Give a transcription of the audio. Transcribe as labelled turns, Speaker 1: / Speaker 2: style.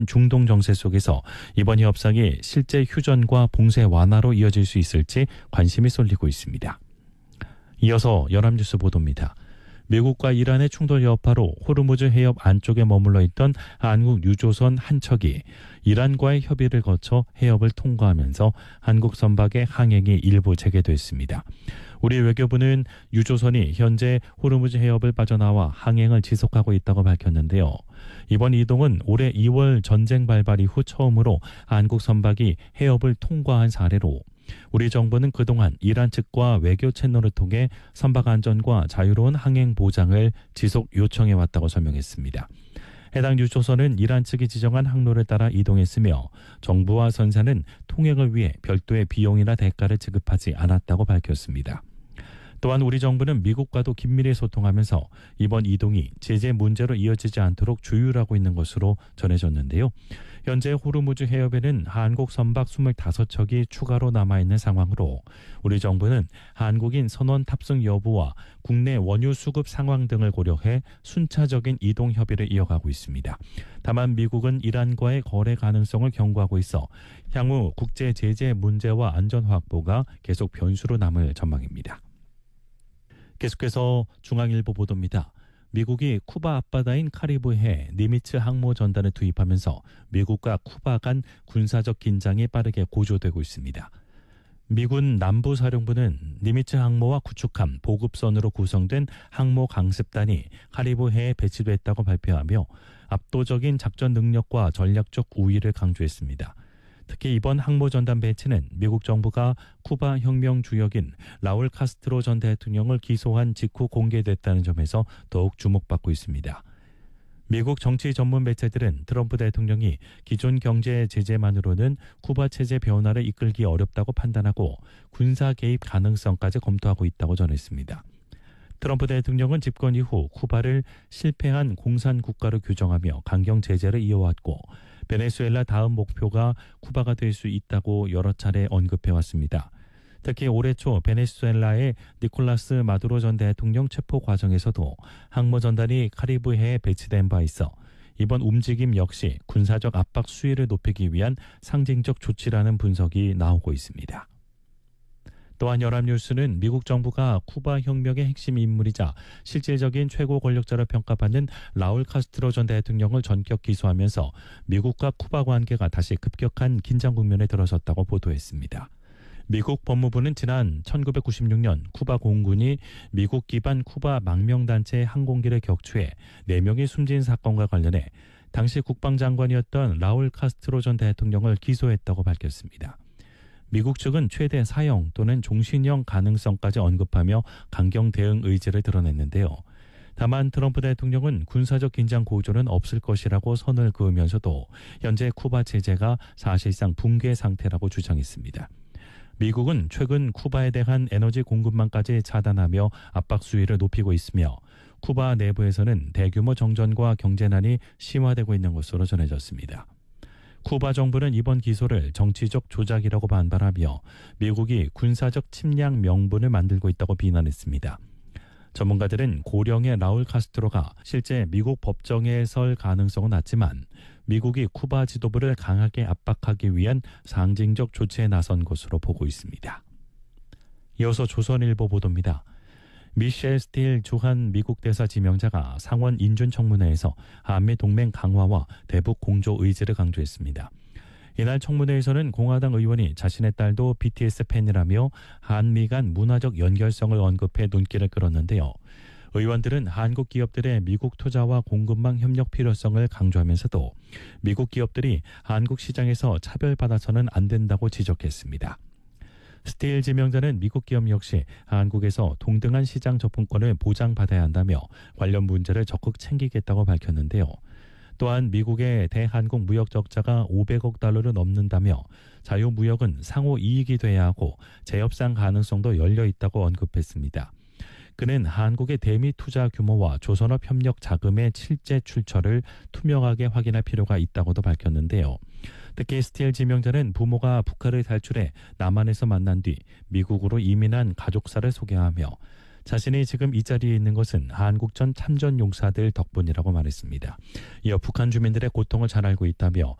Speaker 1: 중동 정세 속에서 이번 협상이 실제 휴전과 봉쇄 완화로 이어질 수 있을지 관심이 쏠리고 있습니다. 이어서 연합뉴스 보도입니다. 미국과 이란의 충돌 여파로 호르무즈 해협 안쪽에 머물러 있던 한국 유조선 한 척이 이란과의 협의를 거쳐 해협을 통과하면서 한국 선박의 항행이 일부 재개됐습니다. 우리 외교부는 유조선이 현재 호르무즈 해협을 빠져나와 항행을 지속하고 있다고 밝혔는데요. 이번 이동은 올해 2월 전쟁 발발 이후 처음으로 한국 선박이 해협을 통과한 사례로 우리 정부는 그동안 이란 측과 외교 채널을 통해 선박 안전과 자유로운 항행 보장을 지속 요청해왔다고 설명했습니다. 해당 유조선은 이란 측이 지정한 항로를 따라 이동했으며 정부와 선사는 통행을 위해 별도의 비용이나 대가를 지급하지 않았다고 밝혔습니다. 또한 우리 정부는 미국과도 긴밀히 소통하면서 이번 이동이 제재 문제로 이어지지 않도록 조율하고 있는 것으로 전해졌는데요. 현재 호르무즈 해협에는 한국 선박 25척이 추가로 남아있는 상황으로 우리 정부는 한국인 선원 탑승 여부와 국내 원유 수급 상황 등을 고려해 순차적인 이동 협의를 이어가고 있습니다. 다만 미국은 이란과의 거래 가능성을 경고하고 있어 향후 국제 제재 문제와 안전 확보가 계속 변수로 남을 전망입니다. 계속해서 중앙일보 보도입니다. 미국이 쿠바 앞바다인 카리브해 니미츠 항모 전단을 투입하면서 미국과 쿠바 간 군사적 긴장이 빠르게 고조되고 있습니다. 미군 남부사령부는 니미츠 항모와 구축함, 보급선으로 구성된 항모 강습단이 카리브해에 배치됐다고 발표하며 압도적인 작전 능력과 전략적 우위를 강조했습니다. 특히 이번 항모전단 배치는 미국 정부가 쿠바 혁명 주역인 라울 카스트로 전 대통령을 기소한 직후 공개됐다는 점에서 더욱 주목받고 있습니다. 미국 정치 전문 매체들은 트럼프 대통령이 기존 경제 제재만으로는 쿠바 체제 변화를 이끌기 어렵다고 판단하고 군사 개입 가능성까지 검토하고 있다고 전했습니다. 트럼프 대통령은 집권 이후 쿠바를 실패한 공산 국가로 규정하며 강경 제재를 이어왔고 베네수엘라 다음 목표가 쿠바가 될 수 있다고 여러 차례 언급해왔습니다. 특히 올해 초 베네수엘라의 니콜라스 마두로 전 대통령 체포 과정에서도 항모전단이 카리브해에 배치된 바 있어 이번 움직임 역시 군사적 압박 수위를 높이기 위한 상징적 조치라는 분석이 나오고 있습니다. 또한 연합뉴스는 미국 정부가 쿠바 혁명의 핵심 인물이자 실질적인 최고 권력자로 평가받는 라울 카스트로 전 대통령을 전격 기소하면서 미국과 쿠바 관계가 다시 급격한 긴장 국면에 들어섰다고 보도했습니다. 미국 법무부는 지난 1996년 쿠바 공군이 미국 기반 쿠바 망명단체의 항공기를 격추해 4명이 숨진 사건과 관련해 당시 국방장관이었던 라울 카스트로 전 대통령을 기소했다고 밝혔습니다. 미국 측은 최대 사형 또는 종신형 가능성까지 언급하며 강경 대응 의지를 드러냈는데요. 다만 트럼프 대통령은 군사적 긴장 고조는 없을 것이라고 선을 그으면서도 현재 쿠바 체제가 사실상 붕괴 상태라고 주장했습니다. 미국은 최근 쿠바에 대한 에너지 공급망까지 차단하며 압박 수위를 높이고 있으며 쿠바 내부에서는 대규모 정전과 경제난이 심화되고 있는 것으로 전해졌습니다. 쿠바 정부는 이번 기소를 정치적 조작이라고 반발하며 미국이 군사적 침략 명분을 만들고 있다고 비난했습니다. 전문가들은 고령의 라울 카스트로가 실제 미국 법정에 설 가능성은 낮지만 미국이 쿠바 지도부를 강하게 압박하기 위한 상징적 조치에 나선 것으로 보고 있습니다. 이어서 조선일보 보도입니다. 미셸 스틸 주한 미국 대사 지명자가 상원 인준청문회에서 한미 동맹 강화와 대북 공조 의지를 강조했습니다. 이날 청문회에서는 공화당 의원이 자신의 딸도 BTS 팬이라며 한미 간 문화적 연결성을 언급해 눈길을 끌었는데요. 의원들은 한국 기업들의 미국 투자와 공급망 협력 필요성을 강조하면서도 미국 기업들이 한국 시장에서 차별받아서는 안 된다고 지적했습니다. 스틸 지명자는 미국 기업 역시 한국에서 동등한 시장 접근권을 보장받아야 한다며 관련 문제를 적극 챙기겠다고 밝혔는데요. 또한 미국의 대한국 무역 적자가 500억 달러를 넘는다며 자유무역은 상호 이익이 돼야 하고 재협상 가능성도 열려 있다고 언급했습니다. 그는 한국의 대미 투자 규모와 조선업 협력 자금의 실제 출처를 투명하게 확인할 필요가 있다고도 밝혔는데요. 특히 스틸 지명자는 부모가 북한을 탈출해 남한에서 만난 뒤 미국으로 이민한 가족사를 소개하며 자신이 지금 이 자리에 있는 것은 한국전 참전 용사들 덕분이라고 말했습니다. 이어 북한 주민들의 고통을 잘 알고 있다며